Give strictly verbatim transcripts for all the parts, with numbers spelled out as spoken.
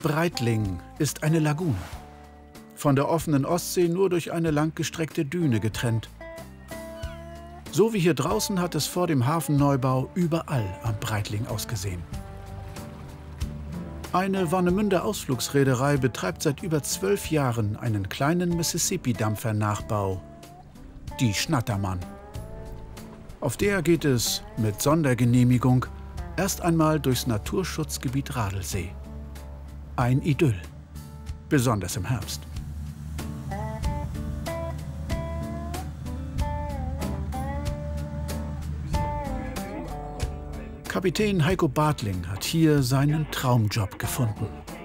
Breitling ist eine Lagune. Von der offenen Ostsee nur durch eine langgestreckte Düne getrennt. So wie hier draußen hat es vor dem Hafenneubau überall am Breitling ausgesehen. Eine Warnemünder Ausflugsreederei betreibt seit über zwölf Jahren einen kleinen Mississippi-Dampfer-Nachbau, die Schnattermann. Auf der geht es mit Sondergenehmigung erst einmal durchs Naturschutzgebiet Radelsee. Ein Idyll, besonders im Herbst. Kapitän Heiko Bartling hat hier seinen Traumjob gefunden.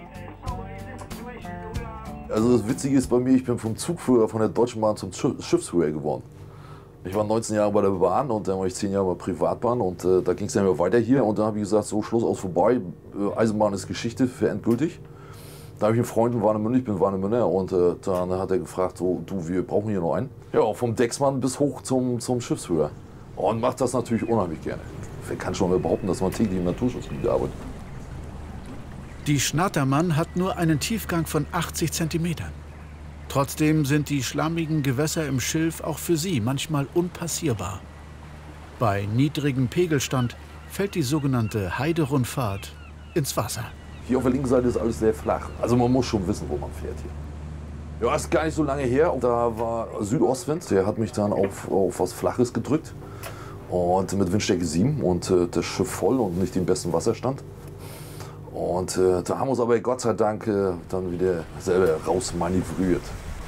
Also das Witzige ist bei mir, ich bin vom Zugführer von der Deutschen Bahn zum Schiffsführer geworden. Ich war neunzehn Jahre bei der Bahn und dann war ich zehn Jahre bei Privatbahn und äh, da ging es dann immer weiter hier und dann habe ich gesagt, so Schluss aus vorbei, äh, Eisenbahn ist Geschichte für endgültig. Da habe ich einen Freund in Warnemünde, ich bin Warnemünder und äh, dann hat er gefragt, so, du, wir brauchen hier noch einen. Ja, vom Decksmann bis hoch zum, zum Schiffsführer. Und macht das natürlich unheimlich gerne. Wer kann schon mal behaupten, dass man täglich im Naturschutzgebiet arbeitet? Die Schnattermann hat nur einen Tiefgang von achtzig Zentimetern. Trotzdem sind die schlammigen Gewässer im Schilf auch für sie manchmal unpassierbar. Bei niedrigem Pegelstand fällt die sogenannte Heiderundfahrt ins Wasser. Hier auf der linken Seite ist alles sehr flach. Also man muss schon wissen, wo man fährt hier. Ja, ist gar nicht so lange her. Da war Südostwind, der hat mich dann auf, auf was Flaches gedrückt. Und mit Windstärke sieben und äh, das Schiff voll und nicht den besten Wasserstand. Und äh, da haben wir uns aber Gott sei Dank äh, dann wieder selber rausmanövriert.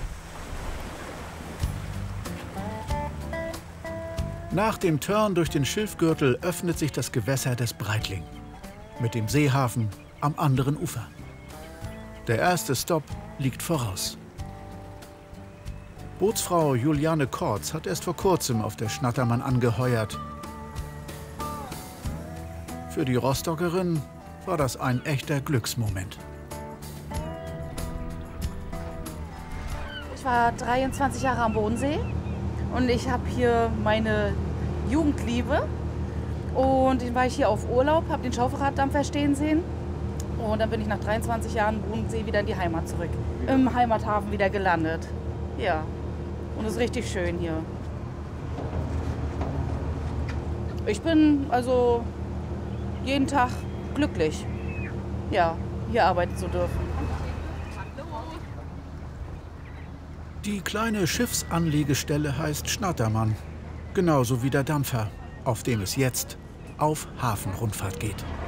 Nach dem Turn durch den Schilfgürtel öffnet sich das Gewässer des Breitling mit dem Seehafen am anderen Ufer. Der erste Stopp liegt voraus. Bootsfrau Juliane Kortz hat erst vor kurzem auf der Schnattermann angeheuert. Für die Rostockerin war das ein echter Glücksmoment. Ich war dreiundzwanzig Jahre am Bodensee und ich habe hier meine Jugendliebe. Und dann war ich hier auf Urlaub, habe den Schaufelraddampfer stehen sehen. Und dann bin ich nach dreiundzwanzig Jahren Bodensee wieder in die Heimat zurück. Im Heimathafen wieder gelandet. Ja, und es ist richtig schön hier. Ich bin also jeden Tag glücklich, ja, hier arbeiten zu dürfen. Die kleine Schiffsanlegestelle heißt Schnattermann, genauso wie der Dampfer, auf dem es jetzt auf Hafenrundfahrt geht.